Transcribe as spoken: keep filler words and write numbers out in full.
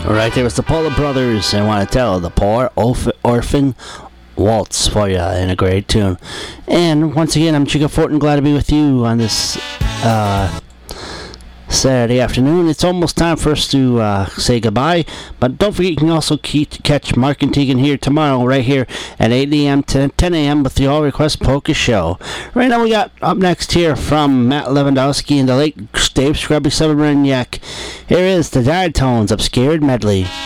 Right there was the Polar Brothers. I want to tell the Poor Orph- Orphan Waltz for you in a great tune. And once again, I'm Chico Fortin, glad to be with you on this uh, Saturday afternoon. It's almost time for us to uh, say goodbye, but don't forget you can also keep, catch Mark and Tegan here tomorrow right here at eight a.m. to ten a.m. with the All Request Polka Show. Right now we got up next here from Matt Lewandowski and the late Dave Scrubby Submariniak. Here is the Diatones of Scared Medley.